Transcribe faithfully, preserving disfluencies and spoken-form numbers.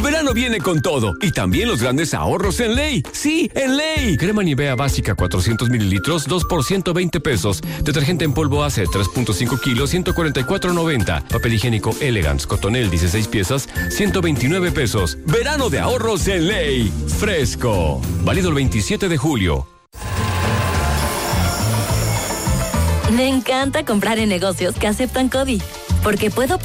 El verano viene con todo y también los grandes ahorros en Ley. Sí, en Ley. Crema Nivea básica cuatrocientos mililitros, dos por ciento veinte pesos. Detergente en polvo Ace tres punto cinco kilos, ciento cuarenta y cuatro noventa. Papel higiénico Elegance Cotonel dieciséis piezas, ciento veintinueve pesos. Verano de ahorros en Ley. Fresco. Válido el veintisiete de julio. Me encanta comprar en negocios que aceptan C O D I, porque puedo